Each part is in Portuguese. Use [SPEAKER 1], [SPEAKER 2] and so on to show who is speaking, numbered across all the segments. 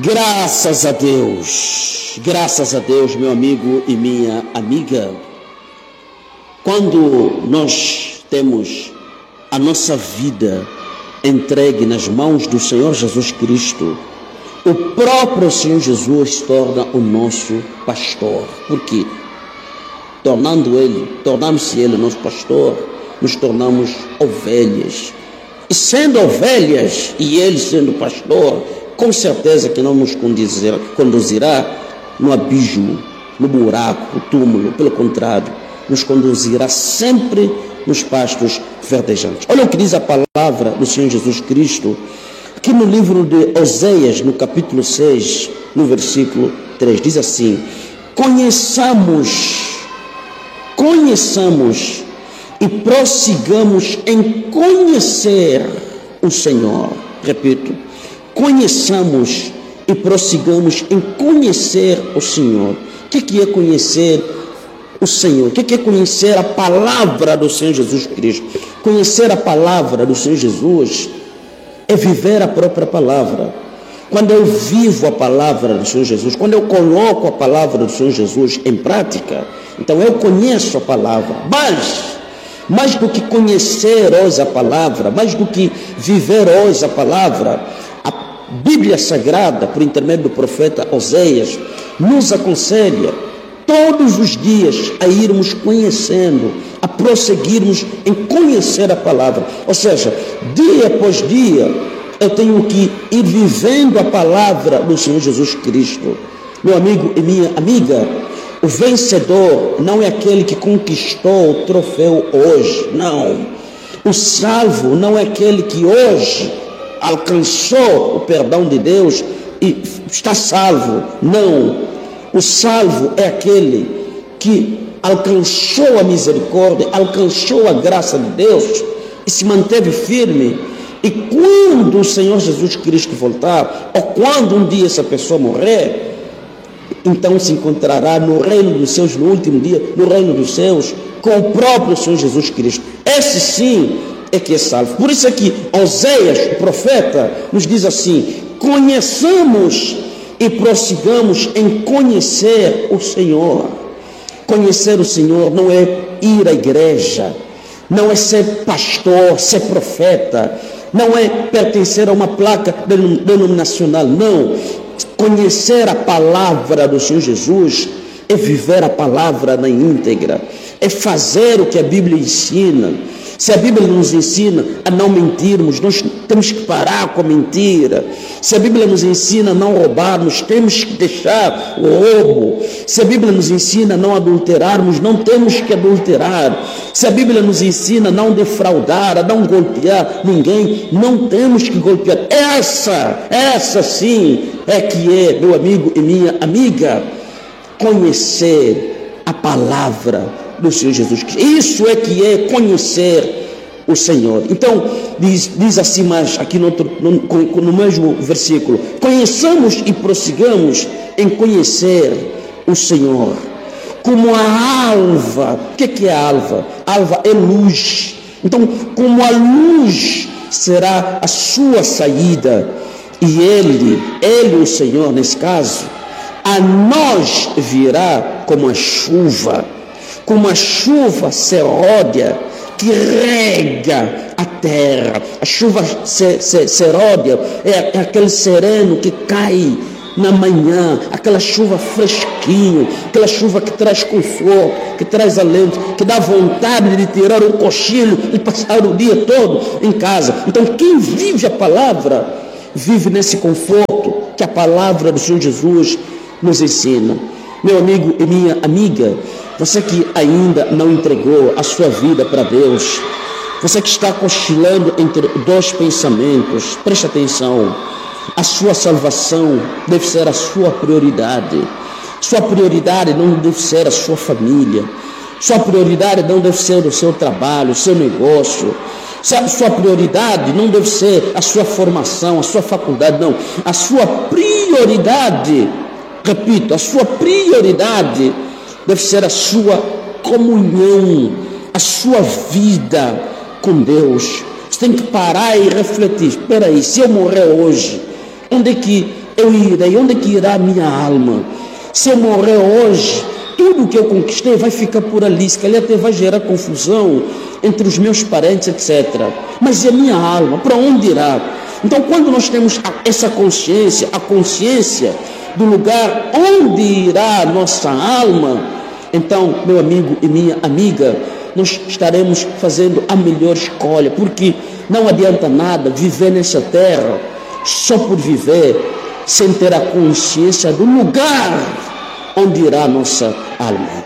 [SPEAKER 1] Graças a Deus, meu amigo e minha amiga. Quando nós temos a nossa vida entregue nas mãos do Senhor Jesus Cristo, o próprio Senhor Jesus se torna o nosso pastor. Por quê? Tornando-se Ele nosso pastor, nos tornamos ovelhas. E sendo ovelhas e Ele sendo pastor, com certeza que não nos conduzirá no abismo, no buraco, no túmulo. Pelo contrário, nos conduzirá sempre nos pastos verdejantes. Olha o que diz a palavra do Senhor Jesus Cristo, aqui no livro de Oséias, no capítulo 6, no versículo 3, diz assim: Conheçamos e prossigamos em conhecer o Senhor. Repito, conheçamos e prossigamos em conhecer o Senhor. O que é conhecer o Senhor? O que é conhecer a palavra do Senhor Jesus Cristo? Conhecer a palavra do Senhor Jesus é viver a própria palavra. Quando eu vivo a palavra do Senhor Jesus, quando eu coloco a palavra do Senhor Jesus em prática, então eu conheço a palavra. Mas, mais do que conhecer hoje a palavra, mais do que viver hoje a palavra, a Bíblia Sagrada, por intermédio do profeta Oséias, nos aconselha todos os dias a irmos conhecendo, a prosseguirmos em conhecer a palavra. Ou seja, dia após dia, eu tenho que ir vivendo a palavra do Senhor Jesus Cristo. Meu amigo e minha amiga, o vencedor não é aquele que conquistou o troféu hoje, não. O salvo não é aquele que hoje alcançou o perdão de Deus e está salvo, não. O salvo é aquele que alcançou a misericórdia, alcançou a graça de Deus e se manteve firme. E quando o Senhor Jesus Cristo voltar, ou quando um dia essa pessoa morrer, então se encontrará no reino dos céus, no último dia, no reino dos céus, com o próprio Senhor Jesus Cristo. Esse sim é que é salvo. Por isso é que Oséias, o profeta, nos diz assim: conheçamos e prossigamos em conhecer o Senhor. Conhecer o Senhor não é ir à igreja, não é ser pastor, ser profeta, não é pertencer a uma placa denominacional, não. Conhecer a palavra do Senhor Jesus é viver a palavra na íntegra, é fazer o que a Bíblia ensina. Se a Bíblia nos ensina a não mentirmos, nós temos que parar com a mentira. Se a Bíblia nos ensina a não roubarmos, temos que deixar o roubo. Se a Bíblia nos ensina a não adulterarmos, não temos que adulterar. Se a Bíblia nos ensina a não defraudar, a não golpear ninguém, não temos que golpear. Essa sim é que é, meu amigo e minha amiga, conhecer a palavra do Senhor Jesus Cristo. Isso é que é conhecer o Senhor. Então, diz assim mais aqui no mesmo versículo: conheçamos e prossigamos em conhecer o Senhor. Como a alva. O que é a alva? A alva é luz. Então, como a luz será a sua saída, e ele, o Senhor, nesse caso, a nós virá como a chuva seródia que rega a terra. A chuva seródia é aquele sereno que cai na manhã, aquela chuva fresquinho, aquela chuva que traz conforto, que traz alento, que dá vontade de tirar um cochilo e passar o dia todo em casa. Então, quem vive a palavra, vive nesse conforto que a palavra do Senhor Jesus nos ensina. Meu amigo e minha amiga, você que ainda não entregou a sua vida para Deus, você que está cochilando entre dois pensamentos, preste atenção. A sua salvação deve ser a sua prioridade. Sua prioridade não deve ser a sua família. Sua prioridade não deve ser o seu trabalho, o seu negócio. Sua prioridade não deve ser a sua formação, a sua faculdade, não. A sua prioridade, repito, a sua prioridade deve ser a sua comunhão, a sua vida com Deus. Você tem que parar e refletir. Espera aí, se eu morrer hoje, onde é que eu irei? Onde é que irá a minha alma? Se eu morrer hoje, tudo que eu conquistei vai ficar por ali, se calhar até vai gerar confusão entre os meus parentes, etc. Mas e a minha alma? Para onde irá? Então, quando nós temos essa consciência, a consciência do lugar onde irá a nossa alma, então, meu amigo e minha amiga, nós estaremos fazendo a melhor escolha, porque não adianta nada viver nessa terra só por viver, sem ter a consciência do lugar onde irá a nossa alma.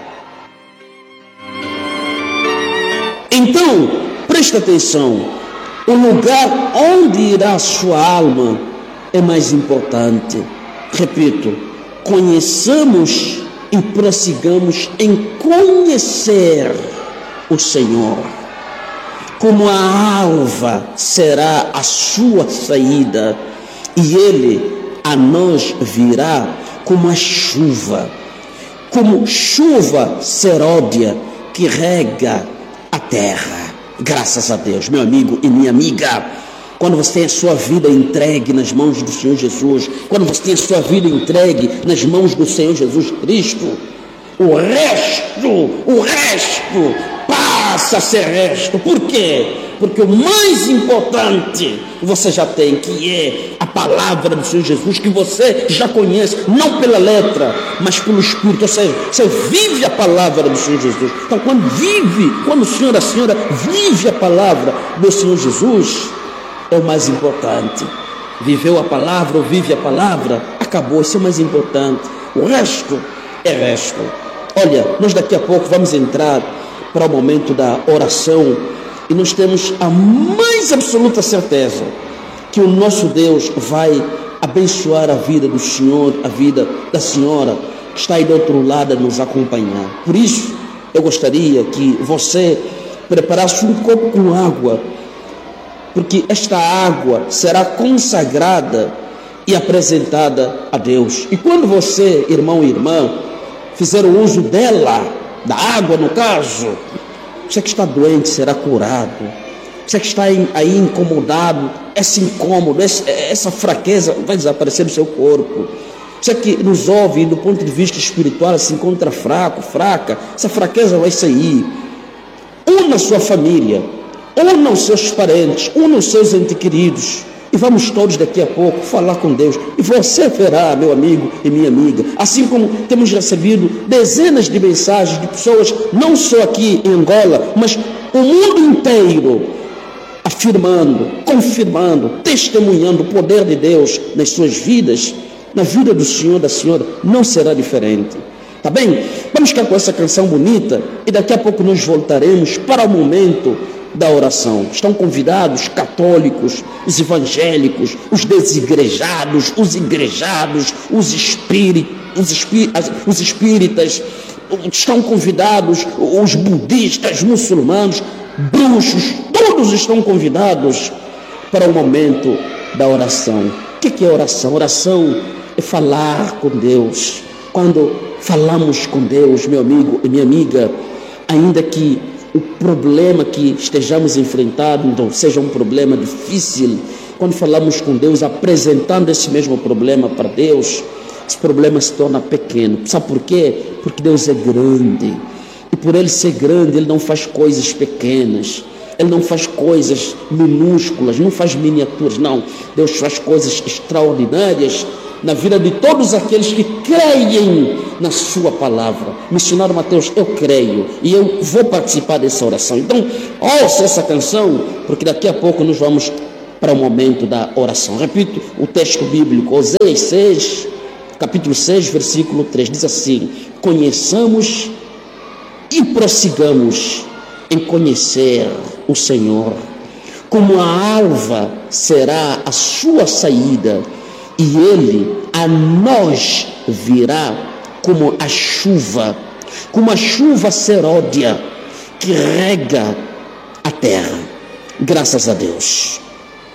[SPEAKER 1] Então, presta atenção, o lugar onde irá a sua alma é mais importante. Repito, conheçamos e prossigamos em conhecer o Senhor. Como a alva será a sua saída, e Ele a nós virá como a chuva, como chuva seródia que rega a terra. Graças a Deus, meu amigo e minha amiga, quando você tem a sua vida entregue nas mãos do Senhor Jesus, quando você tem a sua vida entregue nas mãos do Senhor Jesus Cristo, o resto passa a ser resto. Por quê? Porque o mais importante você já tem, que é a palavra do Senhor Jesus, que você já conhece, não pela letra, mas pelo Espírito. Ou seja, você vive a palavra do Senhor Jesus. Então, quando o Senhor, a senhora vive a palavra do Senhor Jesus, é o mais importante. Viveu a palavra ou vive a palavra, acabou, isso é o mais importante. O resto é resto. Olha, nós daqui a pouco vamos entrar para o momento da oração, e nós temos a mais absoluta certeza que o nosso Deus vai abençoar a vida do Senhor, a vida da senhora que está aí do outro lado a nos acompanhar. Por isso, eu gostaria que você preparasse um copo com água, porque esta água será consagrada e apresentada a Deus. E quando você, irmão e irmã, fizer o uso dela, da água no caso, você que está doente será curado. Você que está aí incomodado, esse incômodo, essa fraqueza vai desaparecer do seu corpo. Você que nos ouve do ponto de vista espiritual se encontra fraca, essa fraqueza vai sair. Una a sua família, una os seus parentes, una os seus entes queridos, e vamos todos daqui a pouco falar com Deus. E você verá, meu amigo e minha amiga, assim como temos recebido dezenas de mensagens de pessoas, não só aqui em Angola, mas o mundo inteiro, afirmando, confirmando, testemunhando o poder de Deus nas suas vidas, na vida do Senhor, da senhora, não será diferente. Tá bem? Vamos ficar com essa canção bonita e daqui a pouco nós voltaremos para o momento da oração. Estão convidados católicos, os evangélicos, os desigrejados, os igrejados, os espíritas, estão convidados os budistas, muçulmanos, bruxos, todos estão convidados para o momento da oração. O que é oração? Oração é falar com Deus. Quando falamos com Deus, meu amigo e minha amiga, ainda que o problema que estejamos enfrentando então, seja um problema difícil, quando falamos com Deus, apresentando esse mesmo problema para Deus, esse problema se torna pequeno. Sabe por quê? Porque Deus é grande, e por Ele ser grande, Ele não faz coisas pequenas, Ele não faz coisas minúsculas, não faz miniaturas, não. Deus faz coisas extraordinárias na vida de todos aqueles que creem na sua palavra. Missionário Mateus, eu creio e eu vou participar dessa oração. Então, ouça essa canção, porque daqui a pouco nós vamos para o momento da oração. Repito o texto bíblico, Oséias 6, capítulo 6, versículo 3, diz assim: conheçamos e prossigamos em conhecer o Senhor. Como a alva será a sua saída, e Ele a nós virá como a chuva seródia que rega a terra. Graças a Deus.